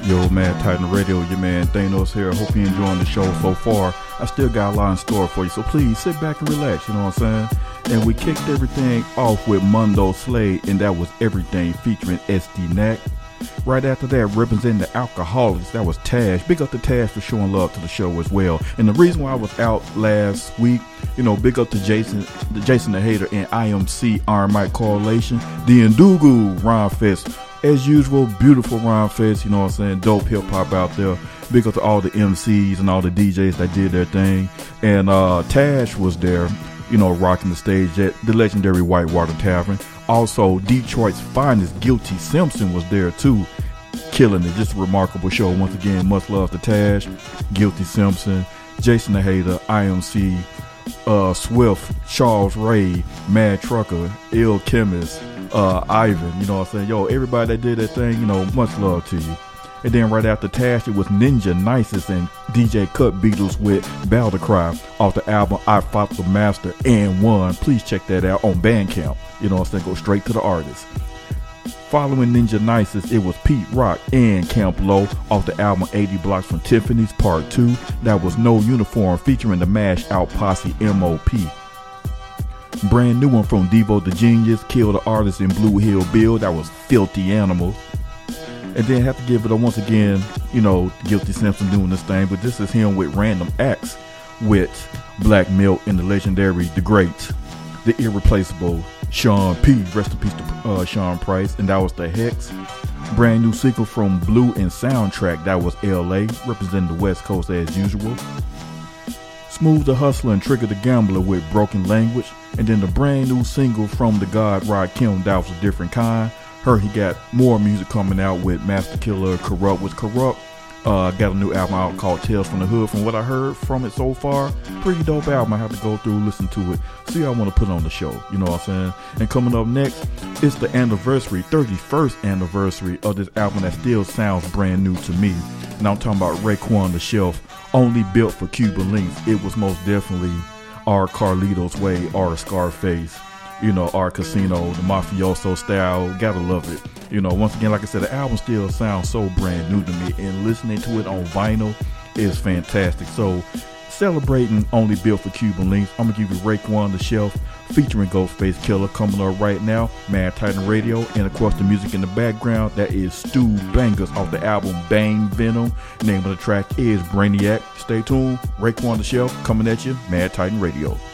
Yo, Mad Titan Radio, your man Thanos here. Hope you're enjoying the show so far. I still got a lot in store for you, so please sit back and relax, you know what I'm saying? And we kicked everything off with Mondo Slade, and that was Everything featuring SD Knack. Right after that, representing the Alcoholics, that was Tash. Big up to Tash for showing love to the show as well. And the reason why I was out last week, you know, big up to Jason the Hater and IMC Iron Mike Correlation, the Ndugu Rhyme Fest. As usual, beautiful Rhyme Fest, you know what I'm saying? Dope hip hop out there. Big up to all the MCs and all the DJs that did their thing. And Tash was there, you know, rocking the stage at the legendary Whitewater Tavern. Also, Detroit's finest, Guilty Simpson, was there too, killing it. Just a remarkable show. Once again, much love to Tash, Guilty Simpson, Jason the Hater, IMC, Swift, Charles Ray, Mad Trucker, Ill Chemist, Ivan, you know what I'm saying? Yo, everybody that did that thing, you know, much love to you. And then right after Tash, it was Ninja Nicest and DJ Cut Beatles with Battle Cry off the album I Fought the Master and Won. Please check that out on Bandcamp. You know what I'm saying? Go straight to the artist. Following Ninja Nicest, it was Pete Rock and Camp Low off the album 80 Blocks from Tiffany's Part 2. That was No Uniform featuring the Mash Out Posse MOP. Brand new one from Devo the Genius, Kill the Artist in Blue Hill Bill. That was Filthy Animals. And then have to give it up once again, you know, Guilty Simpson doing this thing, but this is him with Random Acts with Black Milk and the legendary, the great, the irreplaceable Sean P. Rest in peace to Sean Price. And that was The Hex. Brand new single from Blue and Soundtrack. That was LA, representing the West Coast as usual. Smooth the Hustler and Trigger the Gambler with Broken Language. And then the brand new single from the God Rakim, that was a different kind. Heard he got more music coming out with Master Killer, Corrupt with Corrupt. Got a new album out called Tales from the Hood. From what I heard from it so far, pretty dope album. I have to go through, listen to it, see how I want to put it on the show. You know what I'm saying? And coming up next, it's the anniversary, 31st anniversary of this album that still sounds brand new to me. And I'm talking about Raekwon the Shelf, only built for Cuban links. It was most definitely our Carlito's Way, our Scarface. You know, our Casino, the mafioso style, gotta love it. You know, once again, like I said, the album still sounds so brand new to me, and listening to it on vinyl is fantastic. So, celebrating Only Built for Cuban Links, I'm gonna give you Raekwon the Shelf featuring Ghostface Killer coming up right now, Mad Titan Radio, and of course the music in the background, that is Stu Bangers off the album Bang Venom. Name of the track is Brainiac. Stay tuned, Raekwon the Shelf coming at you, Mad Titan Radio.